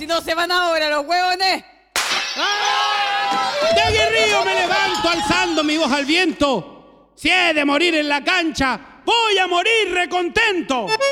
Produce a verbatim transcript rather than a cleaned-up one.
si no se van ahora los huevones. De aguerrido me levanto alzando mi voz al viento. Si he de morir en la cancha, voy a morir recontento.